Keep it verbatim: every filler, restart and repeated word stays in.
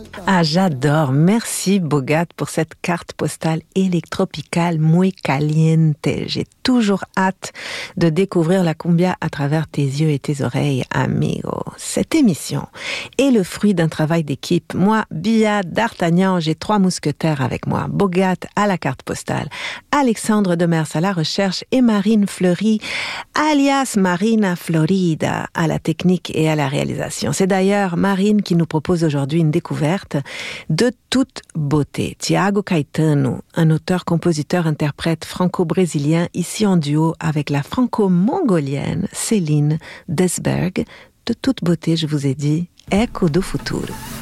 Ah, j'adore. Merci, Bogat, pour cette carte postale électropicale muy caliente. J'ai toujours hâte de découvrir la cumbia à travers tes yeux et tes oreilles, amigo. Cette émission est le fruit d'un travail d'équipe. Moi, Bia D'Artagnan, j'ai trois mousquetaires avec moi. Bogat à la carte postale, Alexandre Demers à la recherche et Marine Fleury, alias Marina Florida, à la technique et à la réalisation. C'est d'ailleurs Marine qui nous propose aujourd'hui une découverte de toute beauté. Tiago Caetano, un auteur-compositeur-interprète franco-brésilien, ici en duo avec la franco-mongolienne Céline Desberg. De toute beauté, je vous ai dit, Eco do Futuro.